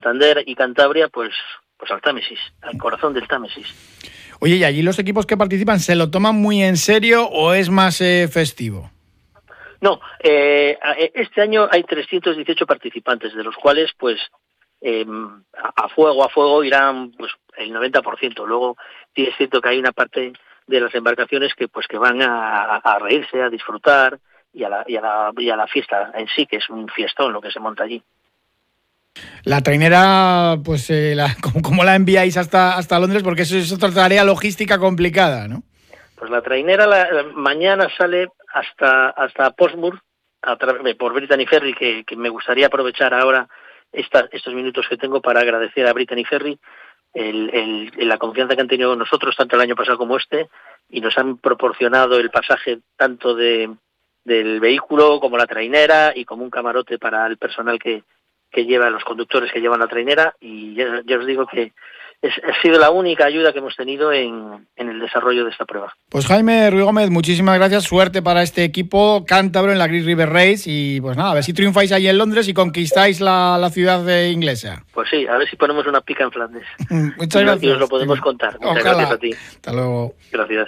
Santander y Cantabria, pues al Támesis, al corazón del Támesis. Oye, ¿y allí los equipos que participan se lo toman muy en serio o es más festivo? No, este año hay 318 participantes, de los cuales pues a fuego irán pues el 90%. Luego sí es cierto que hay una parte de las embarcaciones que van a reírse, a disfrutar y a la fiesta en sí, que es un fiestón lo que se monta allí. La trainera, pues, ¿cómo la enviáis hasta Londres? Porque eso es otra tarea logística complicada, ¿no? Pues la trainera mañana sale hasta Portsmouth por Brittany Ferry, que me gustaría aprovechar ahora estos minutos que tengo para agradecer a Brittany Ferry la confianza que han tenido con nosotros, tanto el año pasado como este, y nos han proporcionado el pasaje tanto del vehículo como la trainera y como un camarote para el personal que lleva, los conductores que llevan la trainera, y ya os digo que ha sido la única ayuda que hemos tenido en el desarrollo de esta prueba. Pues Jaime Ruiz Gómez, muchísimas gracias, suerte para este equipo cántabro en la Great River Race y pues nada, a ver si triunfáis allí en Londres y conquistáis la ciudad inglesa. Pues sí, a ver si ponemos una pica en Flandes. Muchas gracias. Y os lo podemos contar. Muchas gracias a ti. Hasta luego. Gracias.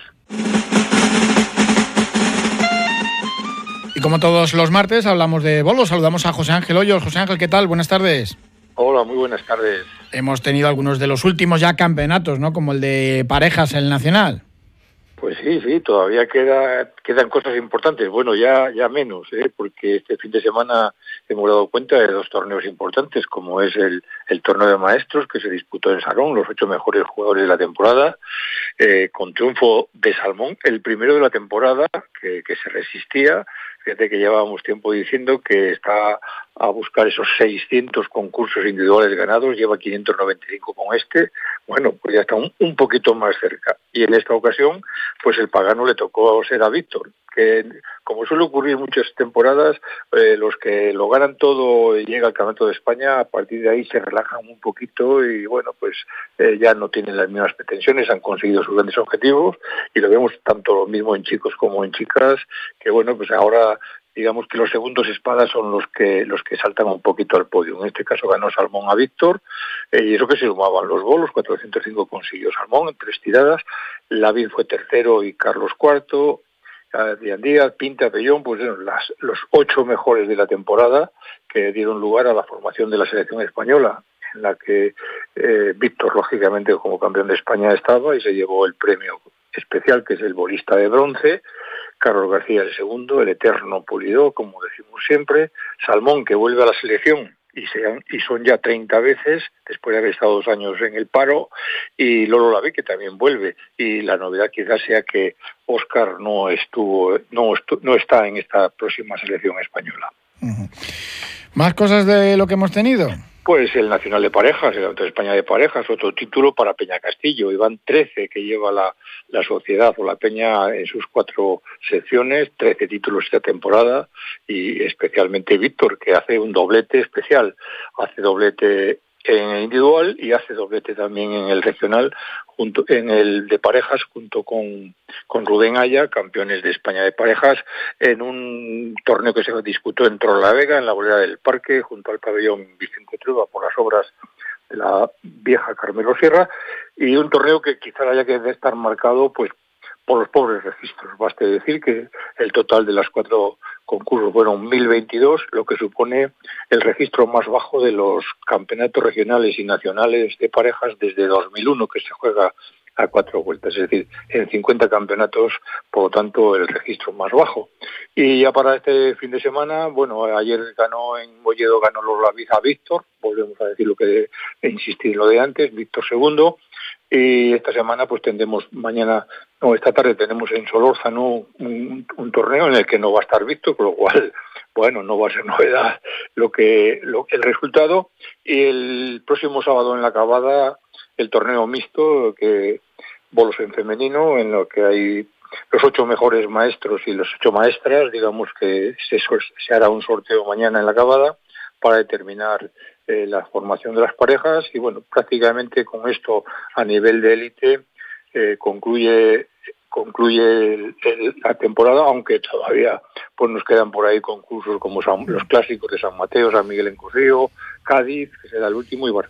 Y como todos los martes hablamos de bolos, saludamos a José Ángel Hoyos. José Ángel, ¿qué tal? Buenas tardes. Hola, muy buenas tardes. Hemos tenido algunos de los últimos ya campeonatos, ¿no? Como el de parejas, el nacional. Pues sí, todavía quedan cosas importantes. Bueno, ya menos, porque este fin de semana hemos dado cuenta de 2 torneos importantes, como es el torneo de maestros que se disputó en Sarón, los 8 mejores jugadores de la temporada, con triunfo de Salmón, el primero de la temporada que se resistía. Fíjate que llevábamos tiempo diciendo que está a buscar esos 600 concursos individuales ganados, lleva 595 con este, bueno, pues ya está un poquito más cerca. Y en esta ocasión, pues el pagano le tocó ser a Víctor, que como suele ocurrir muchas temporadas, los que lo ganan todo y llega al Campeonato de España, a partir de ahí se relajan un poquito y bueno, pues ya no tienen las mismas pretensiones, han conseguido sus grandes objetivos y lo vemos tanto lo mismo en chicos como en chicas, que bueno, pues ahora digamos que los segundos espadas son los que saltan un poquito al podio. En este caso ganó Salmón a Víctor, y eso que se sumaban los bolos, 405 consiguió Salmón en 3 tiradas, Lavín fue tercero y Carlos cuarto, Adrián Díaz, Pinta, Pellón, pues los 8 mejores de la temporada que dieron lugar a la formación de la selección española, en la que Víctor, lógicamente, como campeón de España estaba y se llevó el premio especial, que es el bolista de bronce, Carlos García el segundo, el eterno Pulido, como decimos siempre, Salmón, que vuelve a la selección y son ya 30 veces, después de haber estado 2 años en el paro, y Lolo Laví, que también vuelve, y la novedad quizás sea que Óscar no está en esta próxima selección española. Uh-huh. ¿Más cosas de lo que hemos tenido? Pues el Nacional de Parejas, el Campeonato de España de Parejas, otro título para Peña Castillo. Y van 13 que lleva la sociedad o la Peña en sus 4 secciones, 13 títulos esta temporada, y especialmente Víctor, que hace un doblete especial. Hace doblete en el individual y hace doblete también en el regional, en el de parejas, junto con Rubén Aya, campeones de España de parejas, en un torneo que se disputó en Torrelavega, en la bolera del Parque, junto al pabellón Vicente Trueba, por las obras de la vieja Carmelo Sierra, y un torneo que quizás haya que estar marcado pues por los pobres registros. Baste decir que el total de las 4 concursos fueron 1.022, lo que supone el registro más bajo de los campeonatos regionales y nacionales de parejas desde 2001, que se juega a 4 vueltas, es decir, en 50 campeonatos, por lo tanto, el registro más bajo. Y ya para este fin de semana, bueno, ayer ganó los Lavín a Víctor, volvemos a decir lo que insistir en lo de antes, Víctor segundo, y esta semana pues esta tarde tenemos en Solórzano un torneo en el que no va a estar Víctor, con lo cual, bueno, no va a ser novedad el resultado, y el próximo sábado en la Cavada el torneo mixto, que bolos en femenino, en lo que hay los 8 mejores maestros y los 8 maestras, digamos que se hará un sorteo mañana en la Cavada para determinar la formación de las parejas, y bueno, prácticamente con esto a nivel de élite concluye la temporada, aunque todavía pues nos quedan por ahí concursos como los clásicos de San Mateo, San Miguel en Correo, Cádiz, que será el último, y Barcelona.